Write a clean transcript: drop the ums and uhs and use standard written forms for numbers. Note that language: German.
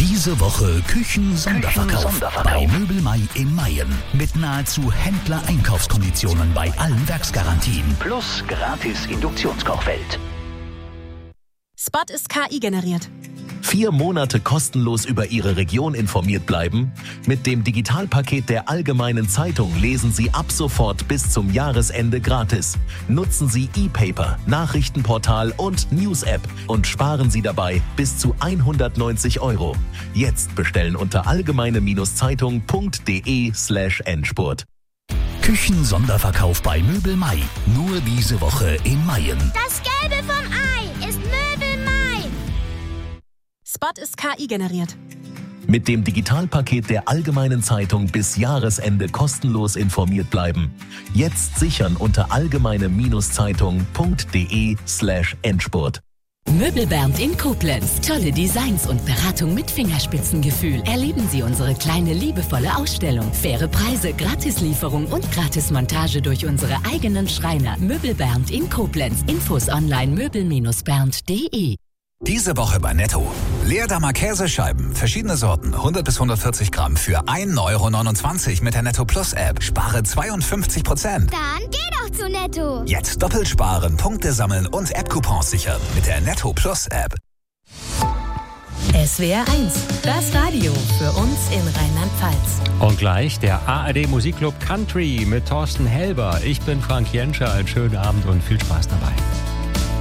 Diese Woche Küchen-Sonderverkauf bei Möbelmai in Mayen. Mit nahezu Händler-Einkaufskonditionen bei allen Werksgarantien. Plus gratis Induktionskochfeld. Spot ist KI generiert. 4 Monate kostenlos über Ihre Region informiert bleiben? Mit dem Digitalpaket der Allgemeinen Zeitung lesen Sie ab sofort bis zum Jahresende gratis. Nutzen Sie E-Paper, Nachrichtenportal und News-App und sparen Sie dabei bis zu 190 €. Jetzt bestellen unter allgemeine-zeitung.de/Endspurt. Küchen-Sonderverkauf bei Möbelmai. Nur diese Woche in Mayen. Das Gelbe vom Ei ist Möbelmai. Spot ist KI generiert. Mit dem Digitalpaket der Allgemeinen Zeitung bis Jahresende kostenlos informiert bleiben. Jetzt sichern unter allgemeine-zeitung.de/Endspurt. Möbelbernd in Koblenz. Tolle Designs und Beratung mit Fingerspitzengefühl. Erleben Sie unsere kleine, liebevolle Ausstellung. Faire Preise, Gratislieferung und Gratismontage durch unsere eigenen Schreiner. Möbelbernd in Koblenz. Infos online möbel-bernd.de. Diese Woche bei Netto. Leerdammer Käsescheiben, verschiedene Sorten, 100 bis 140 Gramm für 1,29 € mit der Netto Plus App. Spare 52%. Dann geh doch zu Netto. Jetzt doppelt sparen, Punkte sammeln und App-Coupons sichern mit der Netto Plus App. SWR 1, das Radio für uns in Rheinland-Pfalz. Und gleich der ARD Musikclub Country mit Thorsten Helber. Ich bin Frank Jenscher. Einen schönen Abend und viel Spaß dabei.